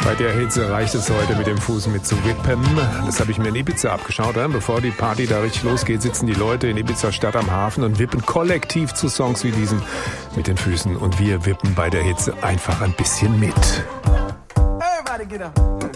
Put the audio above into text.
Bei der Hitze reicht es heute mit dem Fuß mit zu wippen. Das habe ich mir in Ibiza abgeschaut. Bevor die Party da richtig losgeht, sitzen die Leute in Ibiza-Stadt am Hafen und wippen kollektiv zu Songs wie diesen mit den Füßen. Und wir wippen bei der Hitze einfach ein bisschen mit. Everybody get up.